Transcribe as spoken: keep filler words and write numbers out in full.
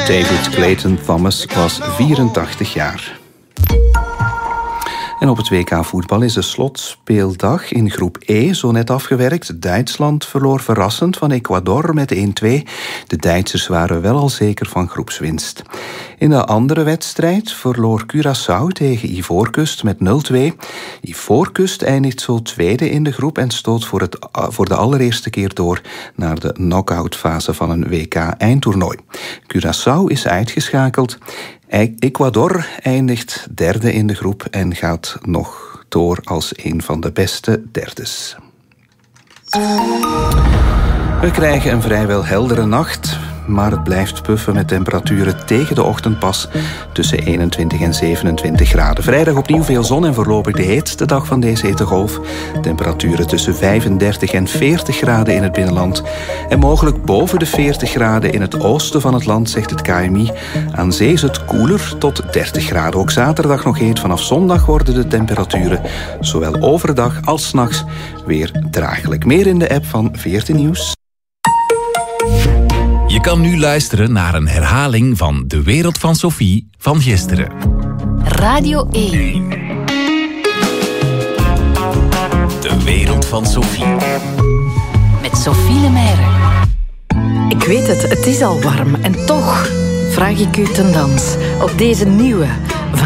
David Clayton Thomas was vierentachtig jaar. En op het W K voetbal is de slotspeeldag in groep E zo net afgewerkt. Duitsland verloor verrassend van Ecuador met één twee. De Duitsers waren wel al zeker van groepswinst. In de andere wedstrijd verloor Curaçao tegen Ivoorkust met nul twee. Ivoorkust eindigt zo tweede in de groep en stoot voor, het, voor de allereerste keer door naar de knock-outfase van een W K-eindtoernooi. Curaçao is uitgeschakeld. Ecuador eindigt derde in de groep en gaat nog door als een van de beste derdes. We krijgen een vrijwel heldere nacht, maar het blijft puffen met temperaturen tegen de ochtendpas tussen eenentwintig en zevenentwintig graden. Vrijdag opnieuw veel zon en voorlopig de heetste dag van deze hittegolf. Temperaturen tussen vijfendertig en veertig graden in het binnenland en mogelijk boven de veertig graden in het oosten van het land, zegt het K M I. Aan zee is het koeler tot dertig graden. Ook zaterdag nog heet. Vanaf zondag worden de temperaturen zowel overdag als 's nachts weer draaglijk. Meer in de app van veertien Nieuws. Je kan nu luisteren naar een herhaling van De Wereld van Sophie van gisteren. Radio één. De Wereld van Sophie. Met Sophie Lemaire. Ik weet het, het is al warm en toch vraag ik u ten dans op deze nieuwe